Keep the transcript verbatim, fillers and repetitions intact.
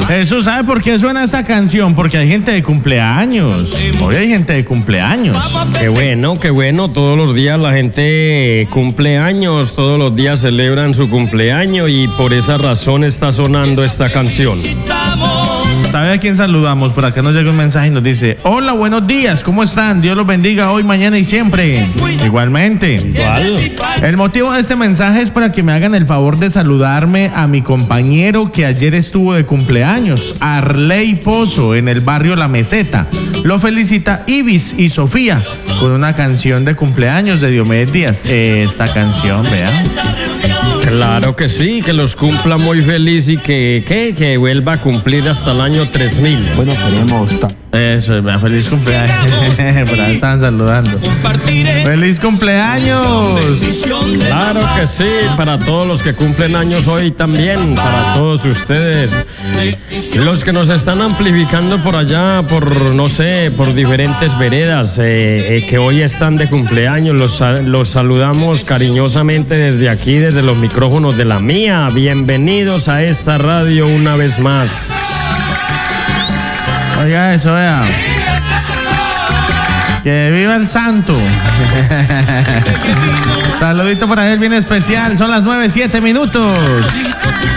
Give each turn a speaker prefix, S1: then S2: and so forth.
S1: Jesús, ¿sabe por qué suena esta canción? Porque hay gente de cumpleaños. Hoy hay gente de cumpleaños.
S2: Qué bueno, qué bueno. Todos los días la gente cumple años, todos los días celebran su cumpleaños y por esa razón está sonando esta canción.
S1: ¿Sabe a quién saludamos? Por acá nos llega un mensaje y nos dice: hola, buenos días, ¿cómo están? Dios los bendiga hoy, mañana y siempre. Igualmente.
S2: Igual.
S1: El motivo de este mensaje es para que me hagan el favor de saludarme a mi compañero que ayer estuvo de cumpleaños, Arley Pozo, en el barrio La Meseta. Lo felicita Ibis y Sofía con una canción de cumpleaños de Diomedes Díaz. Esta canción, vean.
S2: Claro que sí, que los cumpla muy feliz y que, que, que vuelva a cumplir hasta el año tres mil.
S3: Bueno, queremos...
S1: Eso, feliz cumpleaños. Por ahí están saludando. ¡Feliz cumpleaños!
S2: Claro que sí, para todos los que cumplen años hoy también, para todos ustedes. Los que nos están amplificando por allá, por, no sé, por diferentes veredas, eh, eh, que hoy están de cumpleaños, los, los saludamos cariñosamente desde aquí, desde los micrófonos de la mía. Bienvenidos a esta radio una vez más.
S1: Oiga eso, vea. Que viva el santo. Saludito para él bien especial. Son las nueve, siete minutos.